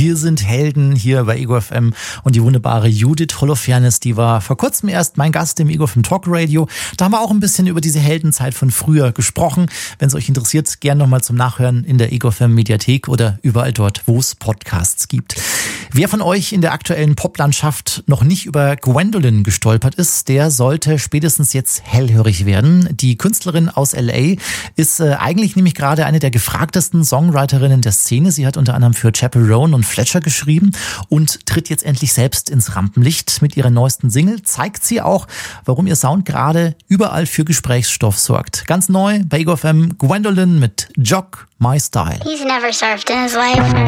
Wir sind Helden hier bei Ego FM und die wunderbare Judith Holofernes, die war vor kurzem erst mein Gast im Ego FM Talk Radio. Da haben wir auch ein bisschen über diese Heldenzeit von früher gesprochen. Wenn es euch interessiert, gern nochmal zum Nachhören in der Ego FM Mediathek oder überall dort, wo es Podcasts gibt. Wer von euch in der aktuellen Poplandschaft noch nicht über Gwendolyn gestolpert ist, der sollte spätestens jetzt hellhörig werden. Die Künstlerin aus LA ist eigentlich nämlich gerade eine der gefragtesten Songwriterinnen der Szene. Sie hat unter anderem für Chaperone und Fletcher geschrieben und tritt jetzt endlich selbst ins Rampenlicht. Mit ihrer neuesten Single zeigt sie auch, warum ihr Sound gerade überall für Gesprächsstoff sorgt. Ganz neu bei Ego FM, Gwendolyn mit Jock My Style. He's never surfed in his life.